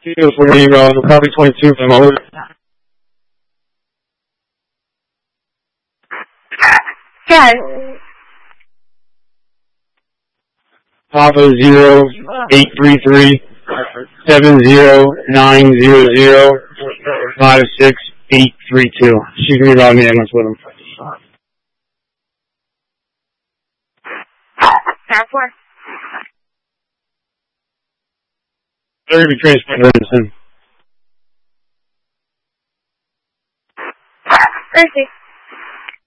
For me, probably 22 from over. Good. Papa 0833-70900-56832. She's going to be riding the ambulance with him. Passport. They're going to be transporting her in soon.